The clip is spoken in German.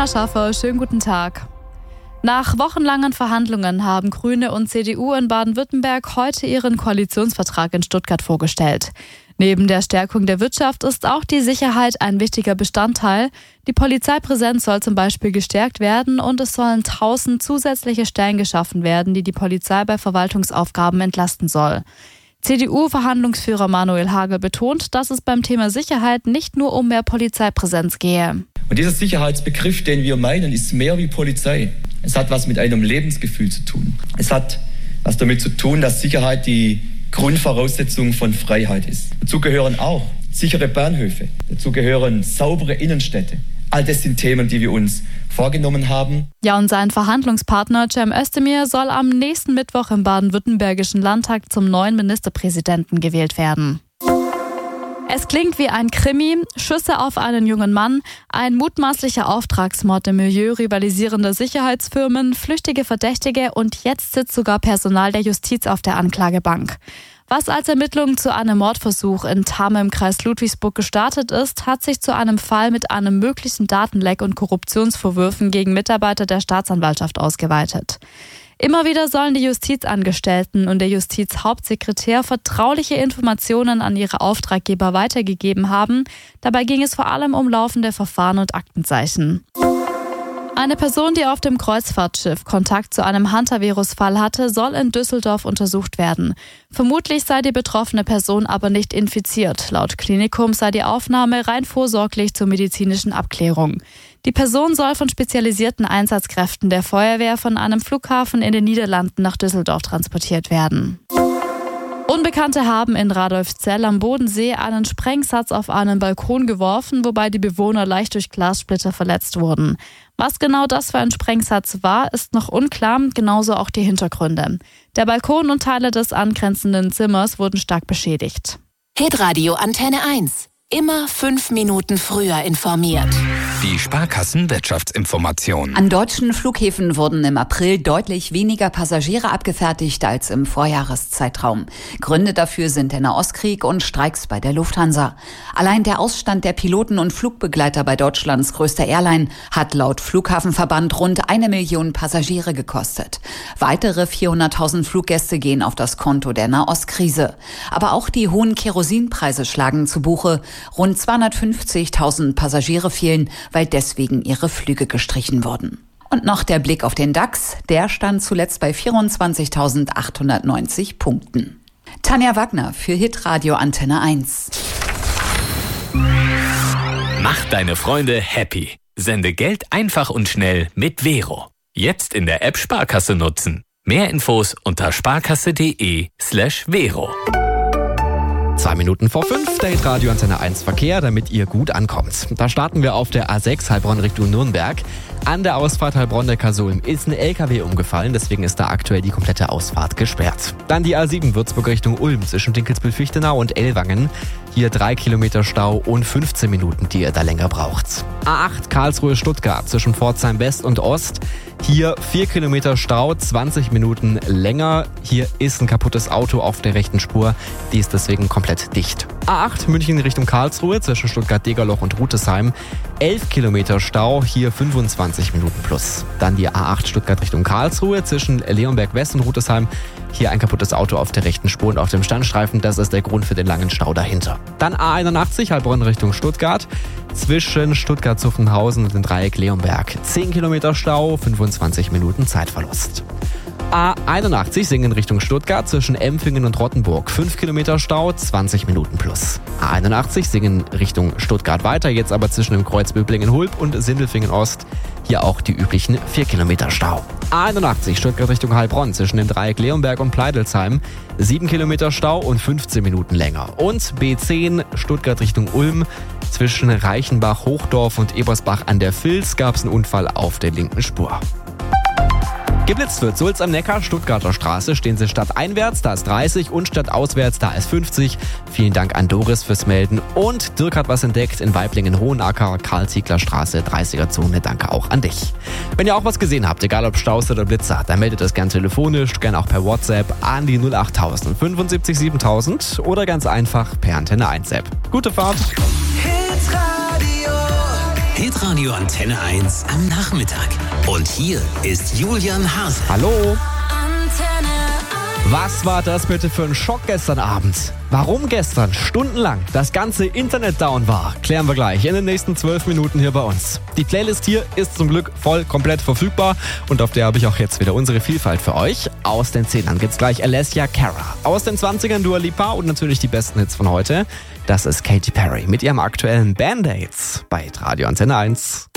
Lena Schaffer, schönen guten Tag. Nach wochenlangen Verhandlungen haben Grüne und CDU in Baden-Württemberg heute ihren Koalitionsvertrag in Stuttgart vorgestellt. Neben der Stärkung der Wirtschaft ist auch die Sicherheit ein wichtiger Bestandteil. Die Polizeipräsenz soll zum Beispiel gestärkt werden und es sollen 1000 zusätzliche Stellen geschaffen werden, die die Polizei bei Verwaltungsaufgaben entlasten soll. CDU-Verhandlungsführer Manuel Hagel betont, dass es beim Thema Sicherheit nicht nur um mehr Polizeipräsenz gehe. Und dieser Sicherheitsbegriff, den wir meinen, ist mehr wie Polizei. Es hat was mit einem Lebensgefühl zu tun. Es hat was damit zu tun, dass Sicherheit die Grundvoraussetzung von Freiheit ist. Dazu gehören auch sichere Bahnhöfe, dazu gehören saubere Innenstädte. All das sind Themen, die wir uns vorgenommen haben. Ja, und sein Verhandlungspartner Cem Özdemir soll am nächsten Mittwoch im baden-württembergischen Landtag zum neuen Ministerpräsidenten gewählt werden. Es klingt wie ein Krimi, Schüsse auf einen jungen Mann, ein mutmaßlicher Auftragsmord im Milieu rivalisierender Sicherheitsfirmen, flüchtige Verdächtige und jetzt sitzt sogar Personal der Justiz auf der Anklagebank. Was als Ermittlung zu einem Mordversuch in Thamme im Kreis Ludwigsburg gestartet ist, hat sich zu einem Fall mit einem möglichen Datenleck und Korruptionsvorwürfen gegen Mitarbeiter der Staatsanwaltschaft ausgeweitet. Immer wieder sollen die Justizangestellten und der Justizhauptsekretär vertrauliche Informationen an ihre Auftraggeber weitergegeben haben. Dabei ging es vor allem um laufende Verfahren und Aktenzeichen. Eine Person, die auf dem Kreuzfahrtschiff Kontakt zu einem Hantavirus-Fall hatte, soll in Düsseldorf untersucht werden. Vermutlich sei die betroffene Person aber nicht infiziert. Laut Klinikum sei die Aufnahme rein vorsorglich zur medizinischen Abklärung. Die Person soll von spezialisierten Einsatzkräften der Feuerwehr von einem Flughafen in den Niederlanden nach Düsseldorf transportiert werden. Unbekannte haben in Radolfzell am Bodensee einen Sprengsatz auf einen Balkon geworfen, wobei die Bewohner leicht durch Glassplitter verletzt wurden. Was genau das für ein Sprengsatz war, ist noch unklar, genauso auch die Hintergründe. Der Balkon und Teile des angrenzenden Zimmers wurden stark beschädigt. Hitradio Antenne 1. Immer 5 Minuten früher informiert. Die Sparkassen-Wirtschaftsinformation. An deutschen Flughäfen wurden im April deutlich weniger Passagiere abgefertigt als im Vorjahreszeitraum. Gründe dafür sind der Nahostkrieg und Streiks bei der Lufthansa. Allein der Ausstand der Piloten und Flugbegleiter bei Deutschlands größter Airline hat laut Flughafenverband rund 1 Million Passagiere gekostet. Weitere 400.000 Fluggäste gehen auf das Konto der Nahostkrise. Aber auch die hohen Kerosinpreise schlagen zu Buche. Rund 250.000 Passagiere fehlen, weil deswegen ihre Flüge gestrichen wurden. Und noch der Blick auf den DAX. Der stand zuletzt bei 24.890 Punkten. Tanja Wagner für Hitradio Antenne 1. Mach deine Freunde happy. Sende Geld einfach und schnell mit Vero. Jetzt in der App Sparkasse nutzen. Mehr Infos unter sparkasse.de/Vero. 2 Minuten vor 5, der Hitradio Antenne 1 Verkehr, damit ihr gut ankommt. Da starten wir auf der A6 Heilbronn Richtung Nürnberg. An der Ausfahrt Heilbronn-Neckarsulm ist ein LKW umgefallen, deswegen ist da aktuell die komplette Ausfahrt gesperrt. Dann die A7 Würzburg Richtung Ulm zwischen Dinkelsbühl-Fichtenau und Ellwangen. Hier 3 Kilometer Stau und 15 Minuten, die ihr da länger braucht. A8 Karlsruhe-Stuttgart zwischen Pforzheim West und Ost. Hier 4 Kilometer Stau, 20 Minuten länger. Hier ist ein kaputtes Auto auf der rechten Spur. Die ist deswegen komplett dicht. A8 München Richtung Karlsruhe zwischen Stuttgart-Degerloch und Rutesheim. 11 Kilometer Stau, hier 25 Minuten plus. Dann die A8 Stuttgart Richtung Karlsruhe zwischen Leonberg West und Rutesheim. Hier ein kaputtes Auto auf der rechten Spur und auf dem Standstreifen. Das ist der Grund für den langen Stau dahinter. Dann A81 Heilbronn Richtung Stuttgart. Zwischen Stuttgart-Zuffenhausen und dem Dreieck Leonberg. 10 Kilometer Stau, 25 Minuten Zeitverlust. A81 Singen Richtung Stuttgart zwischen Empfingen und Rottenburg. 5 Kilometer Stau, 20 Minuten plus. A81 Singen Richtung Stuttgart weiter, jetzt aber zwischen dem Kreuz Böblingen-Hulb und Sindelfingen Ost. Hier auch die üblichen 4 Kilometer Stau. A81 Stuttgart Richtung Heilbronn zwischen dem Dreieck Leonberg und Pleidelsheim. 7 Kilometer Stau und 15 Minuten länger. Und B10 Stuttgart Richtung Ulm. Zwischen Reichenbach, Hochdorf und Ebersbach an der Vils gab es einen Unfall auf der linken Spur. Geblitzt wird Sulz am Neckar, Stuttgarter Straße, stehen Sie stadteinwärts, da ist 30 und stadtauswärts, da ist 50. Vielen Dank an Doris fürs Melden. Und Dirk hat was entdeckt in Weiblingen-Hohenacker, Karl-Ziegler-Straße, 30er-Zone. Danke auch an dich. Wenn ihr auch was gesehen habt, egal ob Staus oder Blitzer, dann meldet das gern telefonisch, gern auch per WhatsApp an die 08000 75 7000 oder ganz einfach per Antenne 1 App. Gute Fahrt! Hitradio Hitradio Antenne 1 am Nachmittag. Und hier ist Julian Hase. Hallo. Was war das bitte für ein Schock gestern Abend? Warum gestern stundenlang das ganze Internet down war, klären wir gleich in den nächsten 12 Minuten hier bei uns. Die Playlist hier ist zum Glück voll komplett verfügbar und auf der habe ich auch jetzt wieder unsere Vielfalt für euch. Aus den 10ern gibt's gleich Alessia Cara. Aus den 20ern Dua Lipa und natürlich die besten Hits von heute. Das ist Katy Perry mit ihrem aktuellen Band-Aids bei Radio Antenne 1.